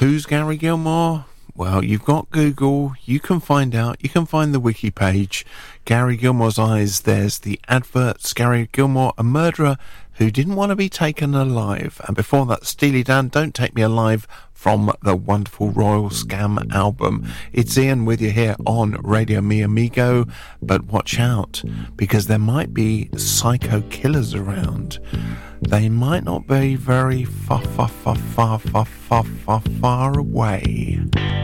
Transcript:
Who's Gary Gilmore? Well, you've got Google. You can find out. You can find the wiki page. Gary Gilmore's Eyes. There's the adverts. Gary Gilmore, a murderer who didn't want to be taken alive. And before that, Steely Dan, Don't Take Me Alive, from the wonderful Royal Scam album. It's Ian with you here on Radio Mi Amigo. But watch out, because there might be psycho killers around. They might not be very far away.